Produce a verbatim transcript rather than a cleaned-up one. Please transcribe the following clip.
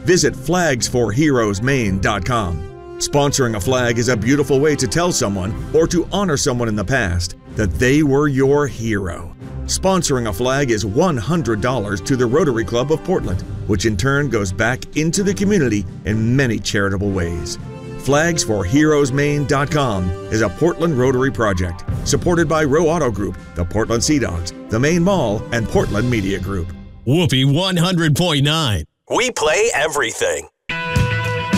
visit flags for heroes maine dot com. Sponsoring a flag is a beautiful way to tell someone or to honor someone in the past that they were your hero. Sponsoring a flag is one hundred dollars to the Rotary Club of Portland, which in turn goes back into the community in many charitable ways. flags for heroes maine dot com is a Portland Rotary project supported by Row Auto Group, the Portland Sea Dogs, the Maine Mall, and Portland Media Group. Whoopee one hundred point nine. We play everything.